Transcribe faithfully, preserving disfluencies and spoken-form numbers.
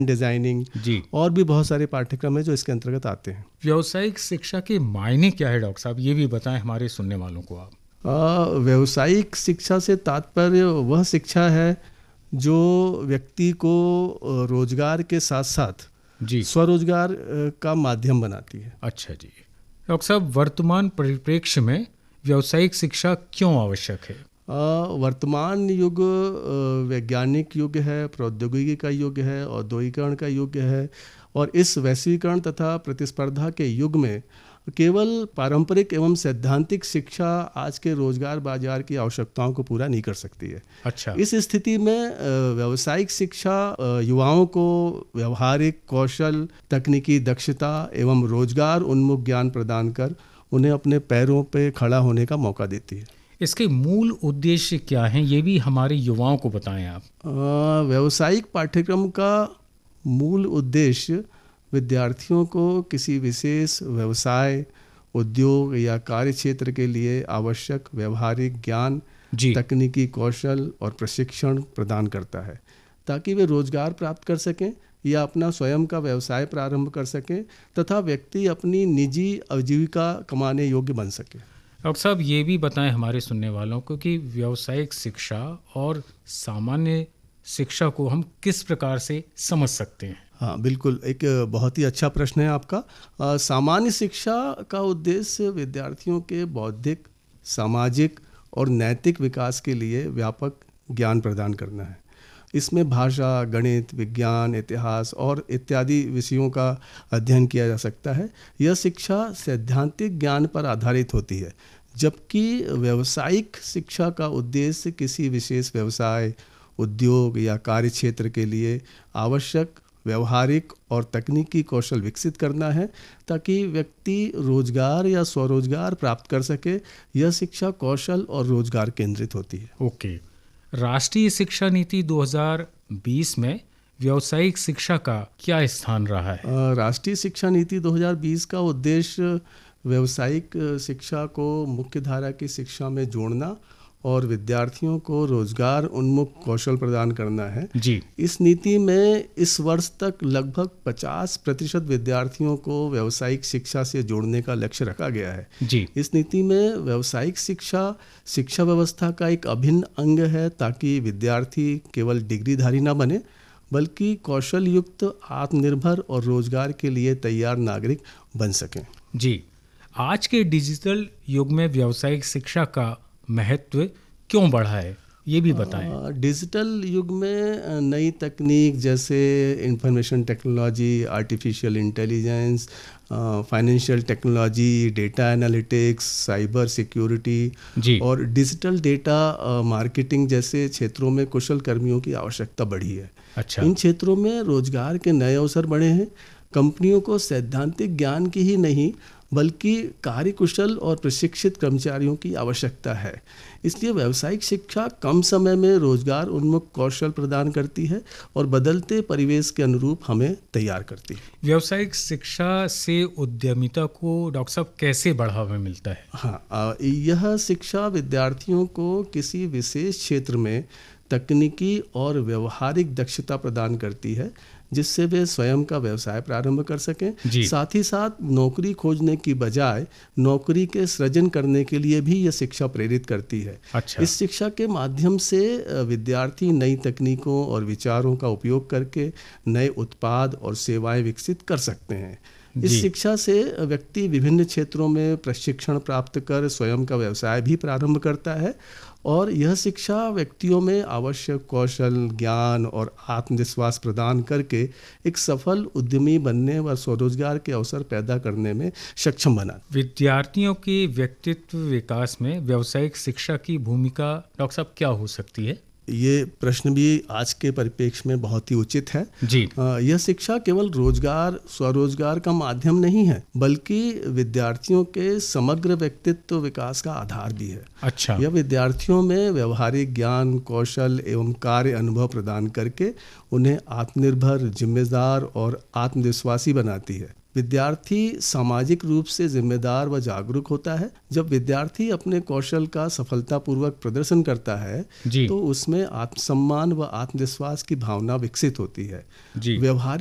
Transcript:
Designing जी। और भी बहुत सारे पाठ्यक्रम है जो इसके अंतर्गत आते हैं। व्यावसायिक शिक्षा के मायने क्या है डॉक्टर साहब, ये भी बताएं हमारे सुनने वालों को आप। आ, व्यावसायिक शिक्षा से तात्पर्य वह शिक्षा है जो व्यक्ति को रोजगार के साथ साथ जी। स्वरोजगार का माध्यम बनाती है। अच्छा जी। डॉक्टर साहब, वर्तमान परिप्रेक्ष्य में व्यावसायिक शिक्षा क्यों आवश्यक है? आ, वर्तमान युग वैज्ञानिक युग है, प्रौद्योगिकी का युग है, औद्योगिकरण का युग है, और इस वैश्वीकरण तथा प्रतिस्पर्धा के युग में केवल पारंपरिक एवं सैद्धांतिक शिक्षा आज के रोजगार बाजार की आवश्यकताओं को पूरा नहीं कर सकती है। अच्छा। इस स्थिति में व्यावसायिक शिक्षा युवाओं को व्यवहारिक कौशल, तकनीकी दक्षता एवं रोजगार उन्मुख ज्ञान प्रदान कर उन्हें अपने पैरों पे खड़ा होने का मौका देती है। इसके मूल उद्देश्य क्या हैं, ये भी हमारे युवाओं को बताएं आप। व्यावसायिक पाठ्यक्रम का मूल उद्देश्य विद्यार्थियों को किसी विशेष व्यवसाय, उद्योग या कार्य क्षेत्र के लिए आवश्यक व्यवहारिक ज्ञान, तकनीकी कौशल और प्रशिक्षण प्रदान करता है ताकि वे रोजगार प्राप्त कर सकें या अपना स्वयं का व्यवसाय प्रारंभ कर सकें तथा व्यक्ति अपनी निजी आजीविका कमाने योग्य बन सके। डॉक्टर साहब, ये भी बताएं हमारे सुनने वालों को कि व्यावसायिक शिक्षा और सामान्य शिक्षा को हम किस प्रकार से समझ सकते हैं? हाँ बिल्कुल, एक बहुत ही अच्छा प्रश्न है आपका। आ, सामान्य शिक्षा का उद्देश्य विद्यार्थियों के बौद्धिक, सामाजिक और नैतिक विकास के लिए व्यापक ज्ञान प्रदान करना है। इसमें भाषा, गणित, विज्ञान, इतिहास और इत्यादि विषयों का अध्ययन किया जा सकता है। यह शिक्षा सैद्धांतिक ज्ञान पर आधारित होती है, जबकि व्यावसायिक शिक्षा का उद्देश्य किसी विशेष व्यवसाय, उद्योग या कार्य क्षेत्र के लिए आवश्यक व्यवहारिक और तकनीकी कौशल विकसित करना है ताकि व्यक्ति रोजगार या स्वरोजगार प्राप्त कर सके। यह शिक्षा कौशल और रोजगार केंद्रित होती है। ओके। राष्ट्रीय शिक्षा नीति दो हज़ार बीस में व्यावसायिक शिक्षा का क्या स्थान रहा है? राष्ट्रीय शिक्षा नीति दो हज़ार बीस का उद्देश्य व्यावसायिक शिक्षा को मुख्य धारा की शिक्षा में जोड़ना और विद्यार्थियों को रोजगार उन्मुख कौशल प्रदान करना है। जी। इस नीति में इस वर्ष तक लगभग पचास प्रतिशत विद्यार्थियों को व्यावसायिक शिक्षा से जोड़ने का लक्ष्य रखा गया है। जी। इस नीति में व्यावसायिक शिक्षा शिक्षा व्यवस्था का एक अभिन्न अंग है ताकि विद्यार्थी केवल डिग्रीधारी न बने बल्कि कौशल युक्त, आत्मनिर्भर और रोजगार के लिए तैयार नागरिक बन सकें। जी। आज के डिजिटल युग में व्यावसायिक शिक्षा का महत्व क्यों बढ़ा है, ये भी बताएं। डिजिटल युग में नई तकनीक जैसे information technology, artificial intelligence, financial technology, data analytics, cyber security और डिजिटल डेटा मार्केटिंग जैसे क्षेत्रों में कुशल कर्मियों की आवश्यकता बढ़ी है। अच्छा। इन क्षेत्रों में रोजगार के नए अवसर बढ़े हैं। कंपनियों को सैद्धांतिक ज्ञान की ही नहीं बल्कि कार्यकुशल और प्रशिक्षित कर्मचारियों की आवश्यकता है। इसलिए व्यावसायिक शिक्षा कम समय में रोजगार उन्मुख कौशल प्रदान करती है और बदलते परिवेश के अनुरूप हमें तैयार करती है। व्यावसायिक शिक्षा से उद्यमिता को डॉक्टर साहब कैसे बढ़ावा मिलता है? हाँ, यह शिक्षा विद्यार्थियों को किसी विशेष क्षेत्र में तकनीकी और व्यवहारिक दक्षता प्रदान करती है जिससे वे स्वयं का व्यवसाय प्रारंभ कर सकें। साथ ही साथ नौकरी खोजने की बजाय नौकरी के सृजन करने के लिए भी यह शिक्षा प्रेरित करती है। अच्छा। इस शिक्षा के माध्यम से विद्यार्थी नई तकनीकों और विचारों का उपयोग करके नए उत्पाद और सेवाएं विकसित कर सकते हैं। इस शिक्षा से व्यक्ति विभिन्न क्षेत्रों में प्रशिक्षण प्राप्त कर स्वयं का व्यवसाय भी प्रारंभ करता है और यह शिक्षा व्यक्तियों में आवश्यक कौशल, ज्ञान और आत्मविश्वास प्रदान करके एक सफल उद्यमी बनने व स्वरोजगार के अवसर पैदा करने में सक्षम बना। विद्यार्थियों के व्यक्तित्व विकास में व्यावसायिक शिक्षा की भूमिका डॉक्टर साहब क्या हो सकती है? ये प्रश्न भी आज के परिप्रेक्ष्य में बहुत ही उचित है। जी। आ, यह शिक्षा केवल रोजगार, स्वरोजगार का माध्यम नहीं है बल्कि विद्यार्थियों के समग्र व्यक्तित्व विकास का आधार भी है। अच्छा। यह विद्यार्थियों में व्यवहारिक ज्ञान, कौशल एवं कार्य अनुभव प्रदान करके उन्हें आत्मनिर्भर, जिम्मेदार और आत्मविश्वासी बनाती है। विद्यार्थी सामाजिक रूप से जिम्मेदार व जागरूक होता है। जब विद्यार्थी अपने कौशल का सफलतापूर्वक प्रदर्शन करता है जी। तो उसमें आत्मसम्मान व आत्मविश्वास की भावना विकसित होती है। जी। व्यवहारिक